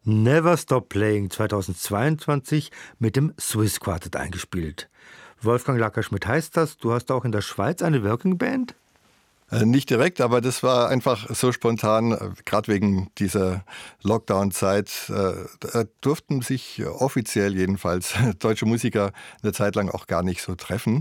Never Stop Playing 2022 mit dem Swiss Quartet eingespielt. Wolfgang Lackerschmidt heißt das. Du hast auch in der Schweiz eine Working Band? Nicht direkt, aber das war einfach so spontan, gerade wegen dieser Lockdown-Zeit. Da durften sich offiziell jedenfalls deutsche Musiker eine Zeit lang auch gar nicht so treffen.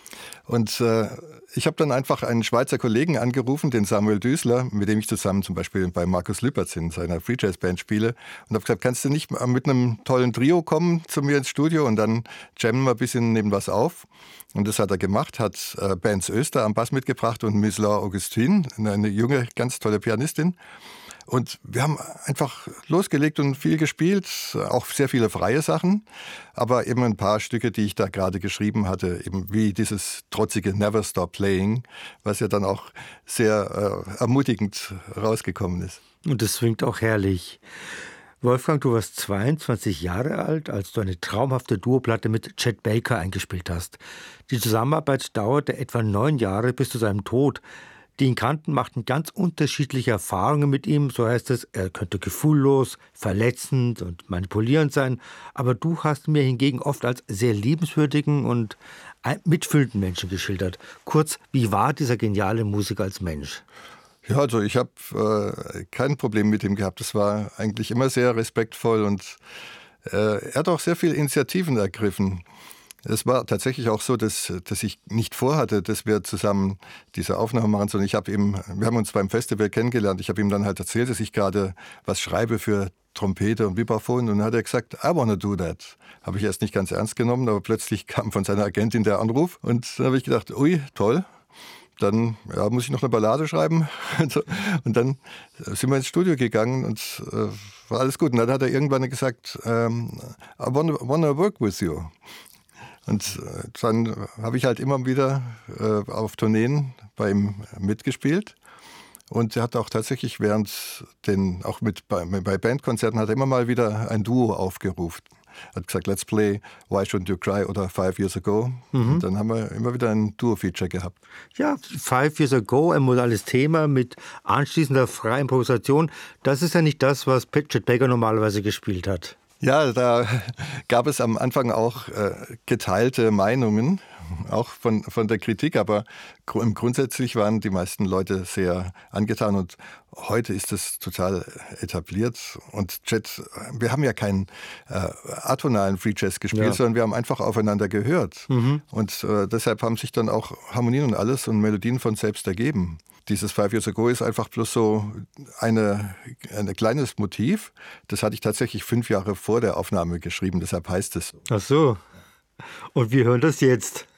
Und ich habe dann einfach einen Schweizer Kollegen angerufen, den Samuel Düsler, mit dem ich zusammen zum Beispiel bei Markus Lüpertz in seiner Free Jazz Band spiele. Und habe gesagt, kannst du nicht mit einem tollen Trio kommen zu mir ins Studio und dann jammen wir ein bisschen neben was auf. Und das hat er gemacht, hat Benz Öster am Bass mitgebracht und Miss Laure Augustin, eine junge, ganz tolle Pianistin. Und wir haben einfach losgelegt und viel gespielt, auch sehr viele freie Sachen, aber eben ein paar Stücke, die ich da gerade geschrieben hatte, eben wie dieses trotzige Never Stop Playing, was ja dann auch sehr ermutigend rausgekommen ist. Und das klingt auch herrlich. Wolfgang, du warst 22 Jahre alt, als du eine traumhafte Duoplatte mit Chet Baker eingespielt hast. Die Zusammenarbeit dauerte etwa 9 Jahre bis zu seinem Tod. Die ihn kannten, machten ganz unterschiedliche Erfahrungen mit ihm. So heißt es, er könnte gefühllos, verletzend und manipulierend sein. Aber du hast mir hingegen oft als sehr liebenswürdigen und mitfühlenden Menschen geschildert. Kurz, wie war dieser geniale Musiker als Mensch? Ja, also ich habe kein Problem mit ihm gehabt. Das war eigentlich immer sehr respektvoll und er hat auch sehr viele Initiativen ergriffen. Es war tatsächlich auch so, dass ich nicht vorhatte, dass wir zusammen diese Aufnahme machen, sondern wir haben uns beim Festival kennengelernt. Ich habe ihm dann halt erzählt, dass ich gerade was schreibe für Trompete und Vibraphon. Und dann hat er gesagt, I wanna do that. Habe ich erst nicht ganz ernst genommen, aber plötzlich kam von seiner Agentin der Anruf. Und dann habe ich gedacht, ui, toll. Dann muss ich noch eine Ballade schreiben. Und dann sind wir ins Studio gegangen und war alles gut. Und dann hat er irgendwann gesagt, I wanna work with you. Und dann habe ich halt immer wieder auf Tourneen bei ihm mitgespielt. Und er hat auch tatsächlich bei Bandkonzerten hat er immer mal wieder ein Duo aufgerufen. Hat gesagt, let's play Why Shouldn't You Cry oder 5 Years Ago. Und dann haben wir immer wieder ein Duo-Feature gehabt. Ja, 5 Years Ago, ein modales Thema mit anschließender freier Improvisation. Das ist ja nicht das, was Chet Baker normalerweise gespielt hat. Ja, da gab es am Anfang auch geteilte Meinungen, auch von der Kritik, aber grundsätzlich waren die meisten Leute sehr angetan und heute ist es total etabliert. Und Chet, wir haben ja keinen atonalen Free Jazz gespielt, sondern wir haben einfach aufeinander gehört. Und deshalb haben sich dann auch Harmonien und alles und Melodien von selbst ergeben. Dieses 5 Years Ago ist einfach bloß so ein kleines Motiv. Das hatte ich tatsächlich 5 Jahre vor der Aufnahme geschrieben, deshalb heißt es. Ach so. Und wir hören das jetzt.